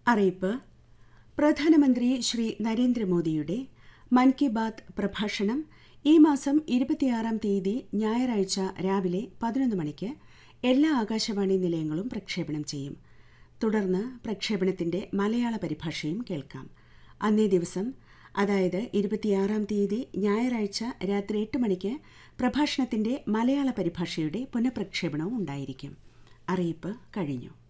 അറിയിപ്പ്. പ്രധാനമന്ത്രി ശ്രീ നരേന്ദ്രമോദിയുടെ മൻ കി ബാത്ത് പ്രഭാഷണം ഈ മാസം 26-ാം തീയതി ഞായറാഴ്ച രാവിലെ 11 മണിക്ക് എല്ലാ ആകാശവാണി നിലയങ്ങളും പ്രക്ഷേപണം ചെയ്യും. തുടർന്ന് പ്രക്ഷേപണത്തിന്റെ മലയാള പരിഭാഷയും കേൾക്കാം. അന്നേ ദിവസം, അതായത് 26-ാം തീയതി ഞായറാഴ്ച രാത്രി 8 മണിക്ക് പ്രഭാഷണത്തിന്റെ മലയാള പരിഭാഷയുടെ പുനഃപ്രക്ഷേപണവും ഉണ്ടായിരിക്കും. അറിയിപ്പ് കഴിഞ്ഞു.